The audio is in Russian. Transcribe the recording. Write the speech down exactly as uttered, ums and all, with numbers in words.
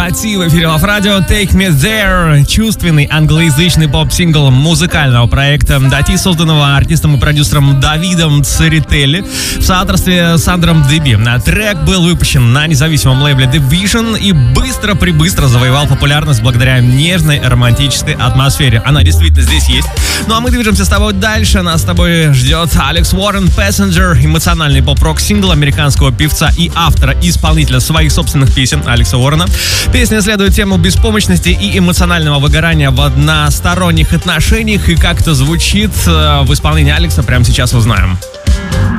Ти в эфире Love Radio, Take Me There, чувственный англоязычный поп-сингл музыкального проекта Дати, созданного артистом и продюсером Давидом Церетели в соавторстве с Андром Деби. Трек был выпущен на независимом лейбле Division и быстро-прибыстро завоевал популярность благодаря нежной романтической атмосфере. Она действительно здесь есть. Ну а мы движемся с тобой дальше. Нас с тобой ждет Алекс Уоррен, Passenger, эмоциональный поп-рок сингл американского певца и автора-исполнителя своих собственных песен Алекса Уоррена. Песня исследует тему беспомощности и эмоционального выгорания в односторонних отношениях. И как это звучит в исполнении Алекса, прямо сейчас узнаем.